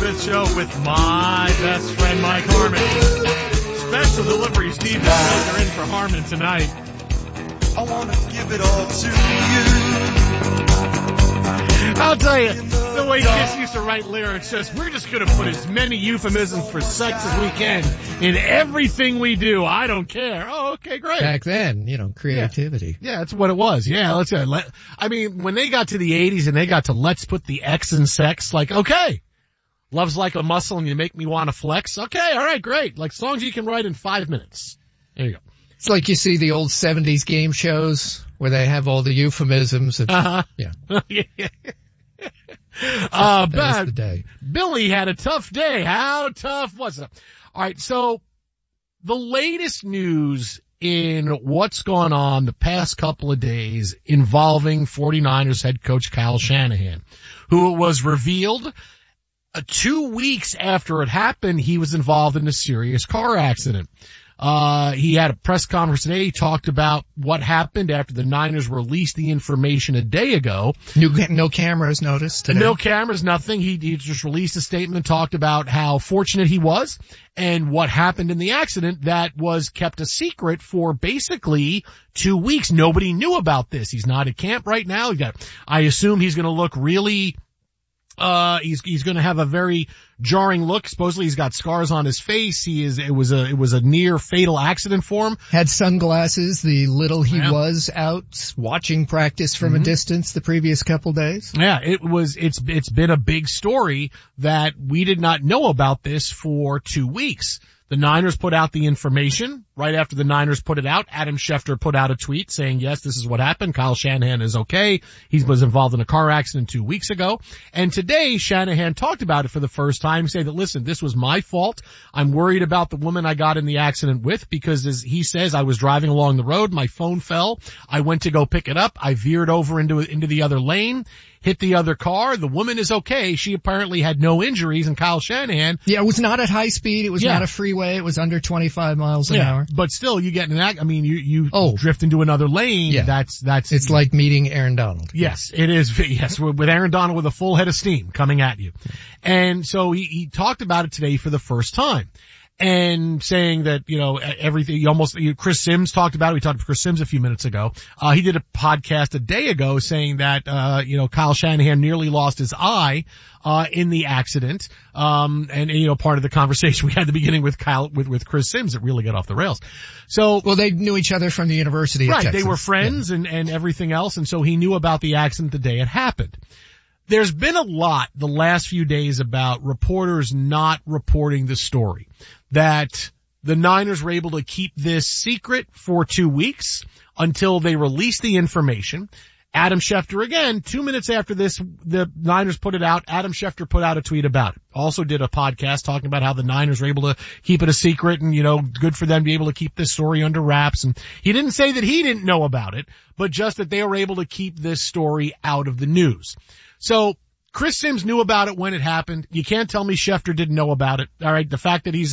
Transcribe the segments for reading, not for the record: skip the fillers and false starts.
Smith Show with my best friend, Mike Harmon. Special delivery, Steve and Mike are in for Harmon tonight. I want to give it all to you. I'll tell you, the way Kiss used to write lyrics, just we're just going to put as many euphemisms for sex as we can in everything we do. I don't care. Oh, okay, great. Back then, creativity. Yeah, that's what it was. Yeah, I mean, when they got to the 80s and they got to let's put the X in sex, like, okay. Love's like a muscle and you make me want to flex. Okay, all right, great. Like songs you can write in 5 minutes. There you go. It's like you see the old 70s game shows where they have all the euphemisms. Yeah. That was the day. Billy had a tough day. How tough was it? All right, so the latest news in what's gone on the past couple of days involving 49ers head coach Kyle Shanahan, who it was revealed 2 weeks after it happened, he was involved in a serious car accident. He had a press conference today. He talked about what happened after the Niners released the information a day ago. No cameras noticed today. No cameras, nothing. He just released a statement, talked about how fortunate he was and what happened in the accident that was kept a secret for basically 2 weeks. Nobody knew about this. He's not at camp right now. I assume he's going to look really he's going to have a very jarring look. Supposedly he's got scars on his face. It was a near fatal accident for him. Had sunglasses, the little he was out watching practice from a distance the previous couple days. Yeah, it's been a big story that we did not know about this for 2 weeks. The Niners put out the information. Right after the Niners put it out, Adam Schefter put out a tweet saying, yes, this is what happened. Kyle Shanahan is okay. He was involved in a car accident 2 weeks ago. And today, Shanahan talked about it for the first time, saying that, listen, this was my fault. I'm worried about the woman I got in the accident with because, as he says, I was driving along the road. My phone fell. I went to go pick it up. I veered over into the other lane, hit the other car. The woman is okay. She apparently had no injuries, and Kyle Shanahan. Yeah, it was not at high speed. It was not a freeway. It was under 25 miles an hour. But still, you get in an I mean, you drift into another lane. Yeah. That's. It's like meeting Aaron Donald. Yes, it is. Yes, with Aaron Donald with a full head of steam coming at you. And so he talked about it today for the first time. And saying that, everything, Chris Sims talked about it. We talked to Chris Sims a few minutes ago. He did a podcast a day ago saying that, Kyle Shanahan nearly lost his eye, in the accident. And part of the conversation we had at the beginning with Chris Sims, it really got off the rails. So. Well, they knew each other from the University of Texas. Right. They were friends and everything else. And so he knew about the accident the day it happened. There's been a lot the last few days about reporters not reporting the story. That the Niners were able to keep this secret for 2 weeks until they released the information. Adam Schefter, again, 2 minutes after this, the Niners put it out. Adam Schefter put out a tweet about it. Also did a podcast talking about how the Niners were able to keep it a secret and, good for them to be able to keep this story under wraps. And he didn't say that he didn't know about it, but just that they were able to keep this story out of the news. So, Chris Sims knew about it when it happened. You can't tell me Schefter didn't know about it. All right. The fact that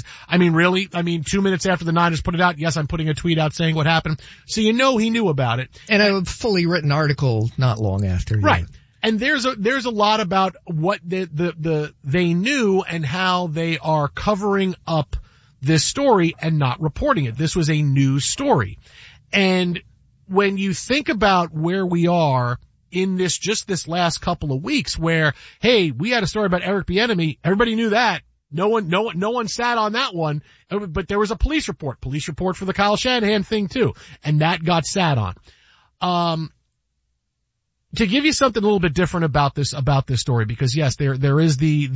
2 minutes after the Niners put it out, yes, I'm putting a tweet out saying what happened. So he knew about it. And a fully written article not long after. Right. And there's a lot about what they knew and how they are covering up this story and not reporting it. This was a news story. And when you think about where we are in this last couple of weeks where, hey, we had a story about Eric Bieniemy. Everybody knew that. No one sat on that one, but there was a police report for the Kyle Shanahan thing too. And that got sat on. To give you something a little bit different about this story, because yes, there is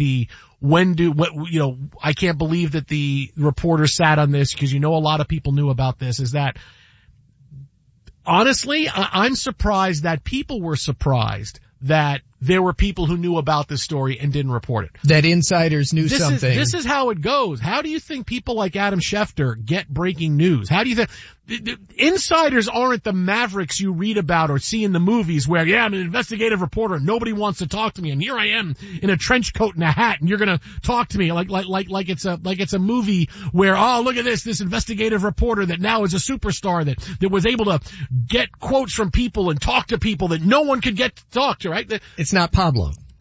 I can't believe that the reporter sat on this because a lot of people knew about this, is that honestly, I'm surprised that people were surprised that there were people who knew about this story and didn't report it. That insiders knew something. This is how it goes. How do you think people like Adam Schefter get breaking news? How do you think insiders aren't the mavericks you read about or see in the movies where, I'm an investigative reporter and nobody wants to talk to me and here I am in a trench coat and a hat and you're going to talk to me like it's a movie where, oh, look at this investigative reporter that now is a superstar that was able to get quotes from people and talk to people that no one could get to talk to, right? It's not Pablo.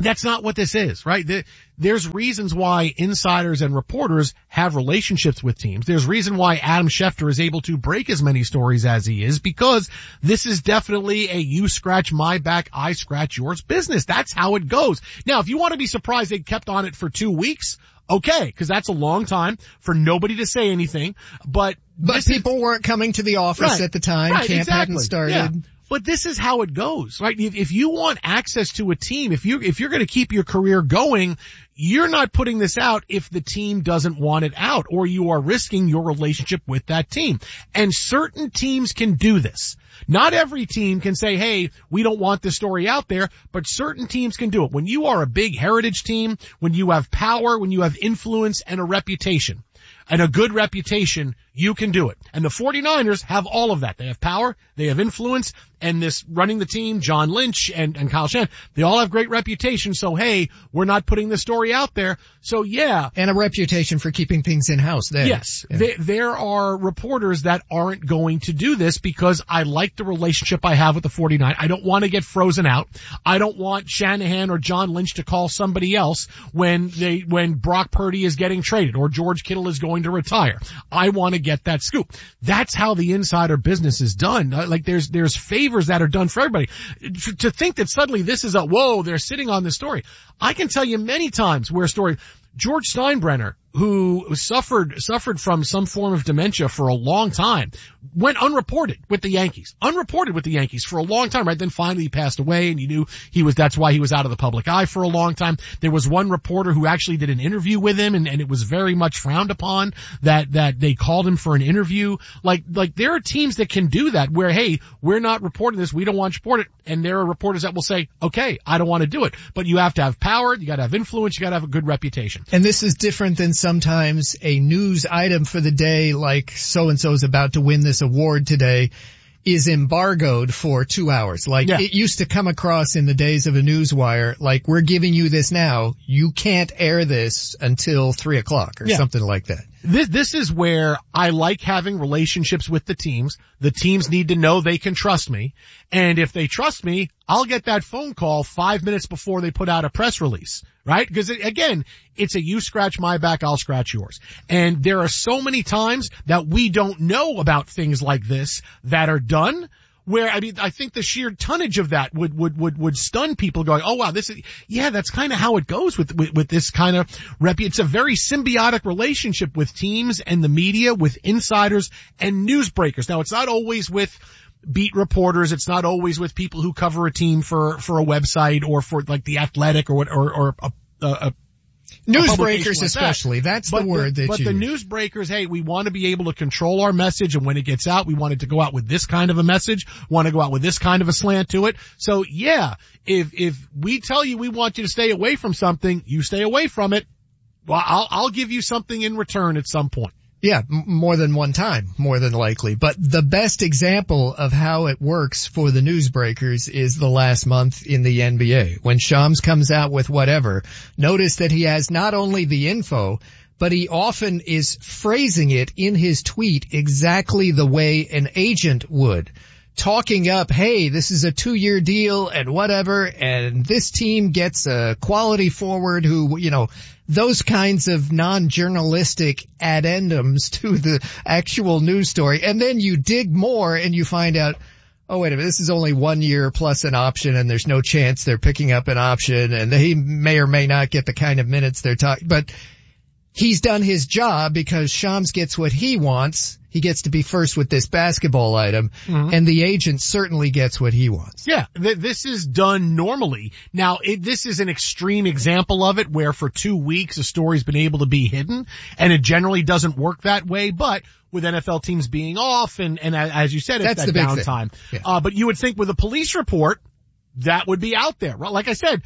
That's not what this is, right? There's reasons why insiders and reporters have relationships with teams. There's reason why Adam Schefter is able to break as many stories as he is, because this is definitely a you scratch my back, I scratch yours business. That's how it goes. Now, if you want to be surprised they kept on it for 2 weeks, okay, because that's a long time for nobody to say anything. But people weren't coming to the office at the time. Camp hadn't started. Yeah. But this is how it goes, right? If you want access to a team, if you're going to keep your career going, you're not putting this out if the team doesn't want it out, or you are risking your relationship with that team. And certain teams can do this. Not every team can say, hey, we don't want this story out there, but certain teams can do it. When you are a big heritage team, when you have power, when you have influence and a reputation, and a good reputation, you can do it. And the 49ers have all of that. They have power, they have influence, and this running the team, John Lynch and Kyle Shanahan, they all have great reputation. So, hey, we're not putting the story out there. So, yeah. And a reputation for keeping things in-house there. Yes. Yeah. There are reporters that aren't going to do this because I like the relationship I have with the 49ers. I don't want to get frozen out. I don't want Shanahan or John Lynch to call somebody else when Brock Purdy is getting traded or George Kittle is going to retire. I want to get that scoop. That's how the insider business is done. Like there's favors that are done for everybody. To think that suddenly this is they're sitting on this story. I can tell you many times where George Steinbrenner, who suffered from some form of dementia for a long time, went unreported with the Yankees for a long time, right? Then finally he passed away, and you knew that's why he was out of the public eye for a long time. There was one reporter who actually did an interview with him, and it was very much frowned upon that they called him for an interview. Like there are teams that can do that where, hey, we're not reporting this, we don't want you to report it, and there are reporters that will say, okay, I don't want to do it. But you have to have power, you gotta have influence, you gotta have a good reputation. And this is different than sometimes a news item for the day, like so-and-so's about to win this award today, is embargoed for 2 hours. It used to come across in the days of a newswire, like, we're giving you this now, you can't air this until 3:00 or something like that. This is where I like having relationships with the teams. The teams need to know they can trust me. And if they trust me, I'll get that phone call 5 minutes before they put out a press release, right? Because again, it's a you scratch my back, I'll scratch yours. And there are so many times that we don't know about things like this that are done, where, I think the sheer tonnage of that would stun people going, oh wow, that's kind of how it goes with this kind of it's a very symbiotic relationship with teams and the media, with insiders and newsbreakers. Now, it's not always with beat reporters. It's not always with people who cover a team for a website or for like The Athletic or a newsbreakers especially. That's the word that But the newsbreakers, hey, we want to be able to control our message, and when it gets out, we want it to go out with this kind of a message, want to go out with this kind of a slant to it. So yeah, if we tell you we want you to stay away from something, you stay away from it. Well, I'll give you something in return at some point. Yeah, more than one time, more than likely. But the best example of how it works for the newsbreakers is the last month in the NBA. When Shams comes out with whatever, notice that he has not only the info, but he often is phrasing it in his tweet exactly the way an agent would. Talking up, hey, this is a 2-year deal and whatever, and this team gets a quality forward who, those kinds of non-journalistic addendums to the actual news story. And then you dig more and you find out, oh, wait a minute, this is only 1 year plus an option, and there's no chance they're picking up an option, and they may or may not get the kind of minutes they're talking. But he's done his job because Shams gets what he wants. He gets to be first with this basketball item, and the agent certainly gets what he wants. Yeah, this is done normally. Now, this is an extreme example of it, where for 2 weeks a story's been able to be hidden, and it generally doesn't work that way, but with NFL teams being off, and as you said, it's that's that the big downtime. Yeah. But you would think with a police report, that would be out there. Right? Like I said,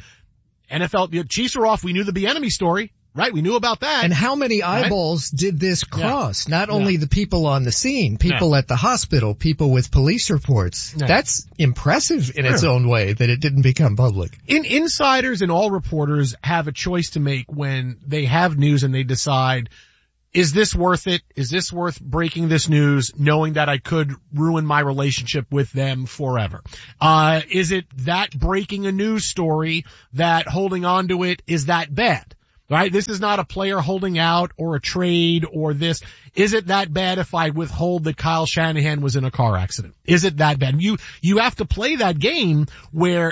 NFL, Chiefs are off, we knew the Bieniemy story. Right, we knew about that. And how many eyeballs did this cross? Not only the people on the scene, people at the hospital, people with police reports. That's impressive in its own way that it didn't become public. Insiders and all reporters have a choice to make when they have news and they decide, is this worth it? Is this worth breaking this news knowing that I could ruin my relationship with them forever? Is it that breaking a news story that holding on to it is that bad? Right? This is not a player holding out or a trade or this. Is it that bad if I withhold that Kyle Shanahan was in a car accident? Is it that bad? You have to play that game where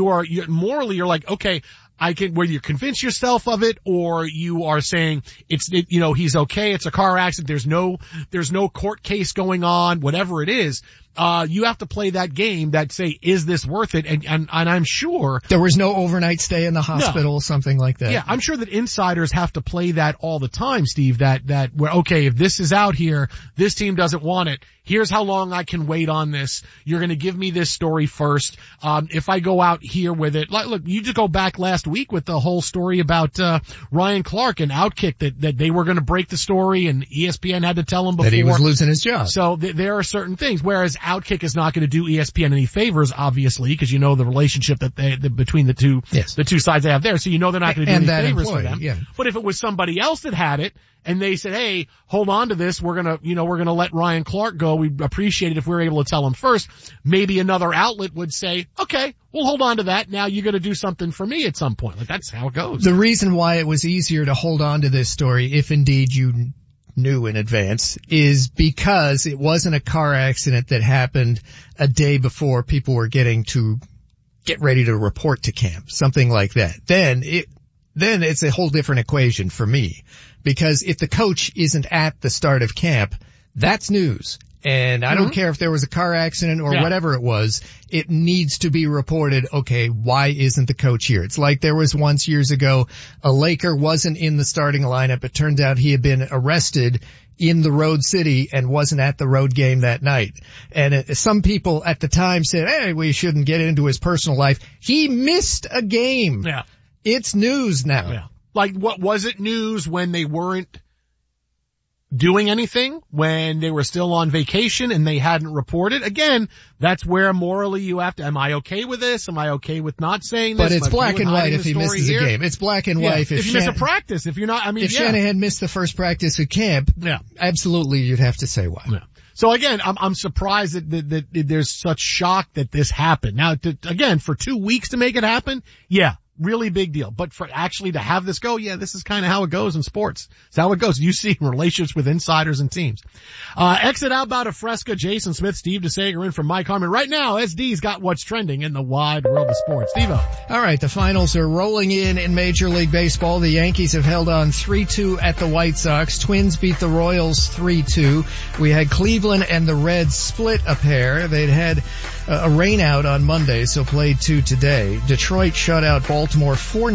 morally you're like, okay, whether you convince yourself of it or you are saying he's okay, it's a car accident, there's no court case going on, whatever it is. You have to play that game that say, is this worth it? And I'm sure there was no overnight stay in the hospital, something like that. Yeah, I'm sure that insiders have to play that all the time, Steve, that where, okay, if this is out here, this team doesn't want it. Here's how long I can wait on this. You're going to give me this story first. If I go out here with it, look, you just go back last week with the whole story about, Ryan Clark and Outkick that they were going to break the story and ESPN had to tell him before. That he was losing his job. So there are certain things, whereas Outkick is not going to do ESPN any favors, obviously, because you know the relationship between the two, yes, the two sides they have there. So you know they're not going to do any favors for them. Yeah. But if it was somebody else that had it, and they said, hey, hold on to this, we're gonna let Ryan Clark go, we'd appreciate it if we were able to tell him first, maybe another outlet would say, okay, we'll hold on to that, now you're gonna do something for me at some point. Like, that's how it goes. The reason why it was easier to hold on to this story, if indeed you knew in advance, is because it wasn't a car accident that happened a day before people were getting ready to report to camp, something like that. Then it's a whole different equation for me. Because if the coach isn't at the start of camp, that's news. And I don't care if there was a car accident or whatever it was, it needs to be reported, okay, why isn't the coach here? It's like there was once years ago, a Laker wasn't in the starting lineup. It turned out he had been arrested in the road city and wasn't at the road game that night. And some people at the time said, hey, we shouldn't get into his personal life. He missed a game. Yeah. It's news now. Yeah. Like, what was it news when they weren't doing anything, when they were still on vacation and they hadn't reported? Again, that's where morally you have to, am I okay with this? Am I okay with not saying this? But it's black and white if he misses a game. It's black and white if you miss a practice. If you're not, if Shanahan missed the first practice at camp, absolutely you'd have to say why. Yeah. So again, I'm surprised that there's such shock that this happened. Now, for 2 weeks to make it happen, really big deal. But for actually to have this go, this is kind of how it goes in sports. It's how it goes. You see in relationships with insiders and teams. Exit Outbound of Fresca, Jason Smith, Steve DeSager in from Mike Harmon. Right now, SD's got what's trending in the wide world of sports. Steve-O. All right, the finals are rolling in Major League Baseball. The Yankees have held on 3-2 at the White Sox. Twins beat the Royals 3-2. We had Cleveland and the Reds split a pair. They'd had a rain out on Monday, so played 2 today. Detroit shut out Baltimore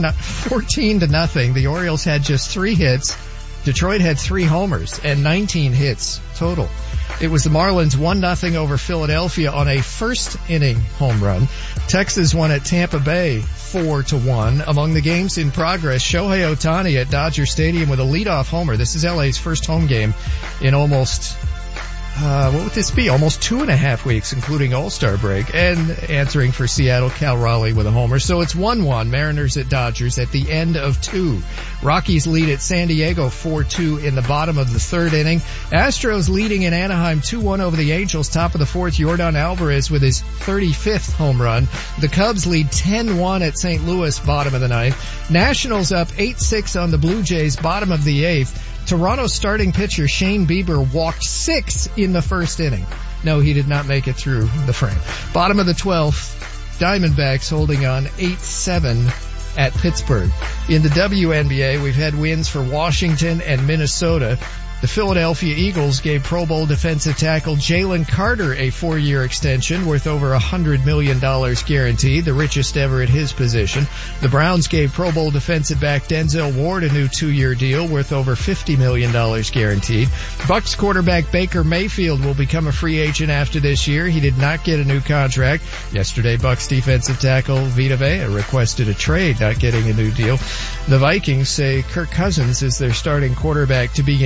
14-0. The Orioles had just 3 hits. Detroit had 3 homers and 19 hits total. It was the Marlins 1-0 over Philadelphia on a first inning home run. Texas won at Tampa Bay 4-1. Among the games in progress, Shohei Ohtani at Dodger Stadium with a leadoff homer. This is LA's first home game in almost what would this be? Almost 2.5 weeks, including All-Star break, and answering for Seattle, Cal Raleigh with a homer. So it's 1-1, Mariners at Dodgers at the end of 2. Rockies lead at San Diego 4-2 in the bottom of the 3rd inning. Astros leading in Anaheim 2-1 over the Angels, top of the 4th. Yordan Alvarez with his 35th home run. The Cubs lead 10-1 at St. Louis, bottom of the 9th. Nationals up 8-6 on the Blue Jays, bottom of the 8th. Toronto's starting pitcher Shane Bieber walked 6 in the first inning. No, he did not make it through the frame. Bottom of the 12th, Diamondbacks holding on 8-7 at Pittsburgh. In the WNBA, we've had wins for Washington and Minnesota. The Philadelphia Eagles gave Pro Bowl defensive tackle Jalen Carter a 4-year extension worth over $100 million guaranteed, the richest ever at his position. The Browns gave Pro Bowl defensive back Denzel Ward a new 2-year deal worth over $50 million guaranteed. Bucs quarterback Baker Mayfield will become a free agent after this year. He did not get a new contract. Yesterday, Bucs defensive tackle Vita Vea requested a trade, not getting a new deal. The Vikings say Kirk Cousins is their starting quarterback to begin training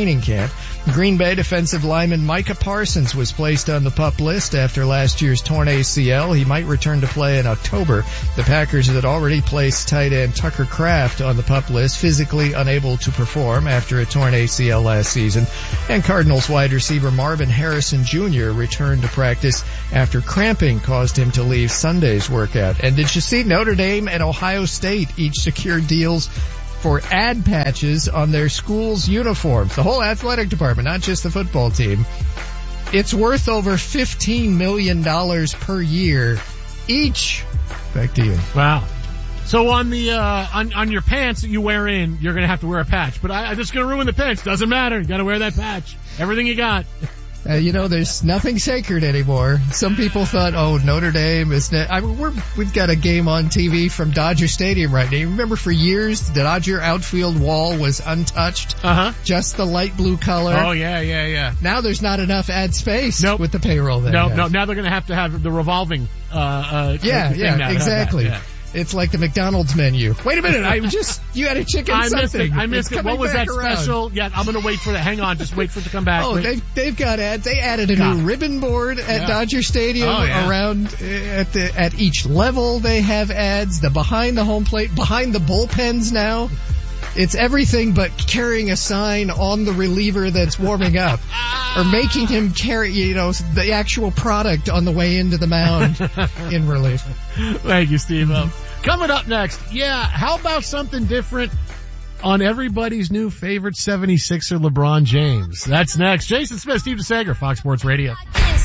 training camp. Green Bay defensive lineman Micah Parsons was placed on the PUP list after last year's torn ACL. He might return to play in October. The Packers had already placed tight end Tucker Kraft on the PUP list, physically unable to perform after a torn ACL last season. And Cardinals wide receiver Marvin Harrison Jr. returned to practice after cramping caused him to leave Sunday's workout. And did you see Notre Dame and Ohio State each secured deals for ad patches on their school's uniforms? The whole athletic department, not just the football team. It's worth over $15 million per year each. Back to you. Wow. So on the on your pants that you wear in, you're gonna have to wear a patch. But I'm just gonna ruin the pants. Doesn't matter. You gotta wear that patch. Everything you got. There's nothing sacred anymore. Some people thought, Notre Dame is we've got a game on TV from Dodger Stadium right now. You remember for years the Dodger outfield wall was untouched? Just the light blue color. Oh, yeah. Now there's not enough ad space with the payroll there. No, now they're gonna have to have the revolving, exactly. Yeah. It's like the McDonald's menu. Wait a minute, you had a chicken something. I missed it. What was that special? Yeah, I'm gonna wait for that. Hang on, just wait for it to come back. They've got ads. They added a new ribbon board at Dodger Stadium around at each level. They have ads. The behind the home plate, behind the bullpens now. It's everything but carrying a sign on the reliever that's warming up or making him carry, the actual product on the way into the mound in relief. Thank you, Steve. Coming up next, how about something different on everybody's new favorite 76er, LeBron James? That's next. Jason Smith, Steve DeSager, Fox Sports Radio.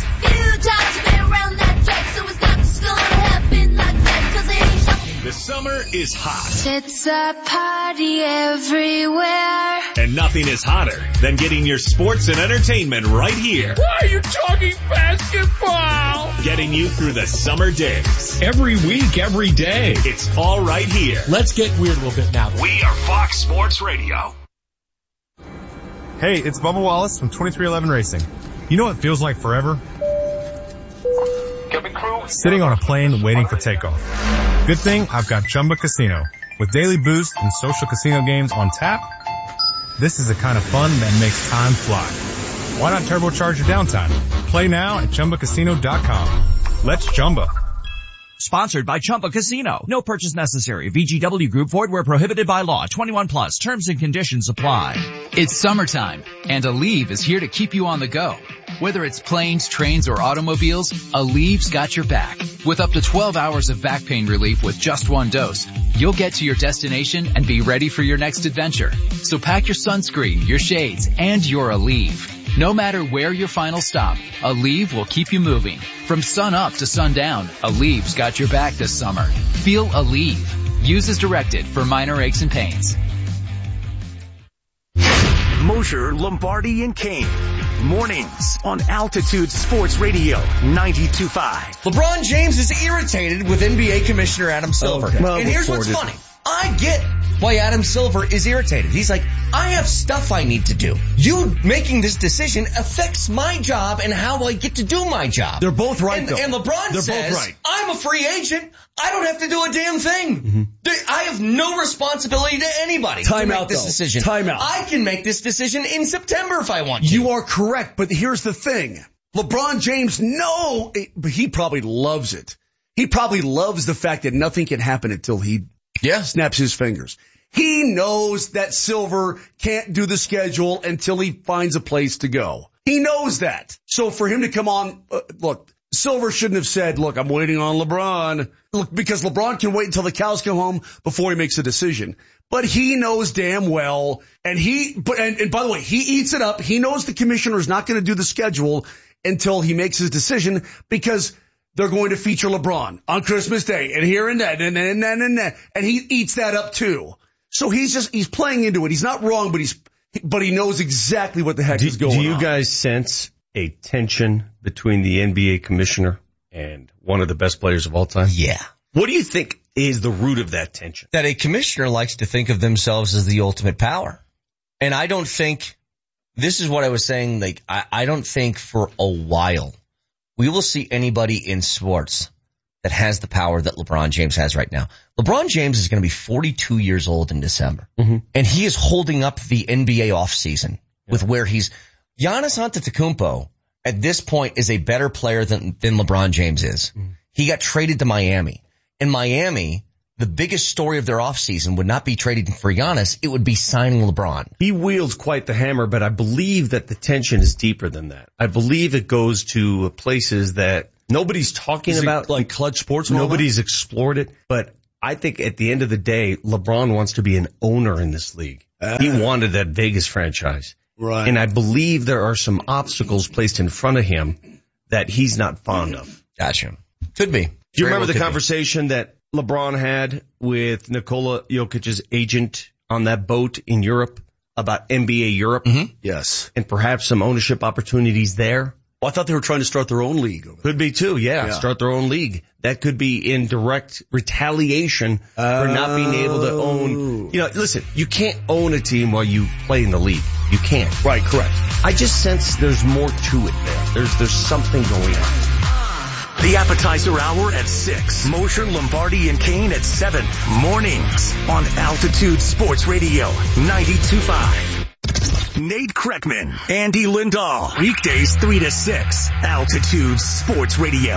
The summer is hot. It's a party everywhere. And nothing is hotter than getting your sports and entertainment right here. Why are you talking basketball? Getting you through the summer days. Every week, every day. It's all right here. Let's get weird a little bit now. We are Fox Sports Radio. Hey, it's Bubba Wallace from 2311 Racing. You know what feels like forever? Sitting on a plane waiting for takeoff. Good thing I've got Chumba Casino. With daily boost and social casino games on tap, this is the kind of fun that makes time fly. Why not turbocharge your downtime? Play now at ChumbaCasino.com. Let's Chumba. Sponsored by Chumba Casino. No purchase necessary. VGW Group. Void where prohibited by law. 21 plus. Terms and conditions apply. It's summertime, and Aleve is here to keep you on the go. Whether it's planes, trains, or automobiles, Aleve's got your back. With up to 12 hours of back pain relief with just one dose, you'll get to your destination and be ready for your next adventure. So pack your sunscreen, your shades, and your Aleve. No matter where your final stop, Aleve will keep you moving. From sun up to sundown, Aleve's got your back this summer. Feel Aleve. Use as directed for minor aches and pains. Mosher, Lombardi, and Kane. Mornings on Altitude Sports Radio 92.5. LeBron James is irritated with NBA Commissioner Adam Silver. Okay. Well, and here's what's funny. I get why Adam Silver is irritated. He's like, I have stuff I need to do. You making this decision affects my job and how I get to do my job. They're both right, though. And LeBron says, I'm a free agent. I don't have to do a damn thing. Mm-hmm. I have no responsibility to anybody to make this decision. Time out. I can make this decision in September if I want to. You are correct, but here's the thing. LeBron James, but he probably loves it. He probably loves the fact that nothing can happen until he snaps his fingers. He knows that Silver can't do the schedule until he finds a place to go. He knows that. So for him to come on, look, Silver shouldn't have said, look, I'm waiting on LeBron. Look, because LeBron can wait until the cows come home before he makes a decision. But he knows damn well, and by the way, he eats it up. He knows the commissioner is not going to do the schedule until he makes his decision because they're going to feature LeBron on Christmas Day and here and that and that. And he eats that up too. So he's playing into it. He's not wrong, but he knows exactly what the heck is going on. Do you guys sense a tension between the NBA commissioner and one of the best players of all time? Yeah. What do you think is the root of that tension? That a commissioner likes to think of themselves as the ultimate power. And I don't think, this is what I was saying, like, I don't think for a while we will see anybody in sports that has the power that LeBron James has right now. LeBron James is going to be 42 years old in December. Mm-hmm. And he is holding up the NBA offseason with where Giannis Antetokounmpo at this point is a better player than LeBron James is. He got traded to Miami. In Miami, the biggest story of their offseason would not be trading for Giannis. It would be signing LeBron. He wields quite the hammer, but I believe that the tension is deeper than that. I believe it goes to places that nobody's talking about. Like Clutch Sports? Nobody's explored it. But I think at the end of the day, LeBron wants to be an owner in this league. He wanted that Vegas franchise. Right. And I believe there are some obstacles placed in front of him that he's not fond of. Gotcha. Could be. Do you remember the conversation that LeBron had with Nikola Jokic's agent on that boat in Europe about NBA Europe? Mm-hmm. Yes. And perhaps some ownership opportunities there? Well, I thought they were trying to start their own league. Could be too, yeah. Start their own league. That could be in direct retaliation for not being able to own. You know, listen, you can't own a team while you play in the league. You can't. Right, correct. I just sense there's more to it there. There's something going on. The appetizer hour at 6. Mosher, Lombardi, and Kane at 7. Mornings on Altitude Sports Radio 92.5. Nate Kreckman, Andy Lindahl. Weekdays 3 to 6. Altitude Sports Radio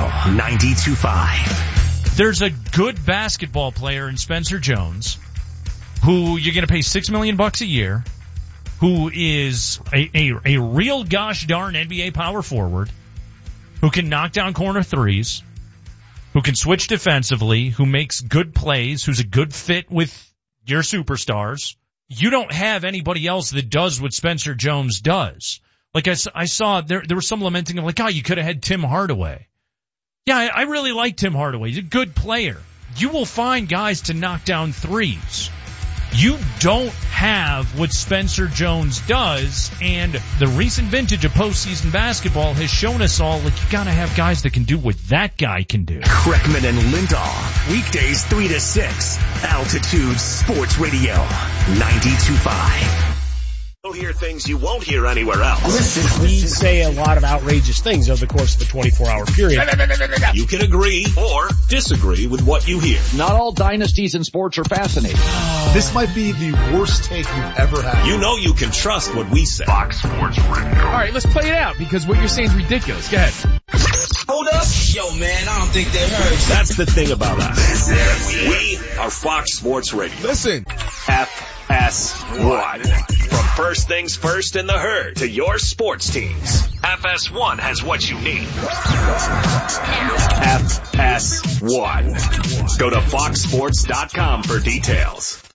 92.5. There's a good basketball player in Spencer Jones who you're going to pay $6 million a year, who is a real gosh darn NBA power forward, who can knock down corner threes, who can switch defensively, who makes good plays, who's a good fit with your superstars. You don't have anybody else that does what Spencer Jones does. Like I saw there was some lamenting of like, oh, you could have had Tim Hardaway. Yeah, I really like Tim Hardaway. He's a good player. You will find guys to knock down threes. You don't have what Spencer Jones does, and the recent vintage of postseason basketball has shown us all, like, you gotta have guys that can do what that guy can do. Kreckman and Lindahl, weekdays 3 to 6, Altitude Sports Radio 92.5. You'll hear things you won't hear anywhere else. Listen, we say a lot of outrageous things over the course of a 24-hour period. You can agree or disagree with what you hear. Not all dynasties in sports are fascinating. This might be the worst take you've ever had. You know you can trust what we say. Fox Sports Radio. All right, let's play it out because what you're saying is ridiculous. Go ahead. Hold up. Yo, man, I don't think they heard. That's the thing about us. We are Fox Sports Radio. Listen. FS1. From first things first in the herd to your sports teams, FS1 has what you need. FS1. Go to foxsports.com for details.